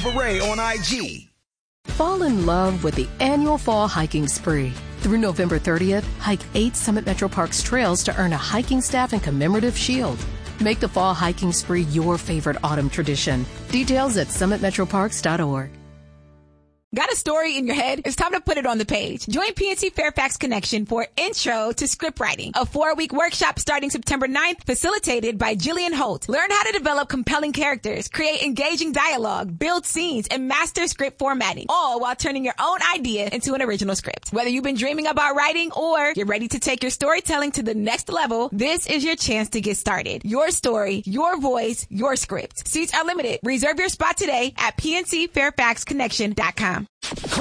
Cabaret on IG. Fall in love with the annual Fall Hiking Spree. Through November 30th, hike 8 Summit Metro Parks trails to earn a hiking staff and commemorative shield. Make the Fall Hiking Spree your favorite autumn tradition. Details at summitmetroparks.org. Got a story in your head? It's time to put it on the page. Join PNC Fairfax Connection for Intro to Script Writing, a 4-week workshop starting September 9th, facilitated by Jillian Holt. Learn how to develop compelling characters, create engaging dialogue, build scenes, and master script formatting, all while turning your own idea into an original script. Whether you've been dreaming about writing or you're ready to take your storytelling to the next level, this is your chance to get started. Your story, your voice, your script. Seats are limited. Reserve your spot today at pncfairfaxconnection.com.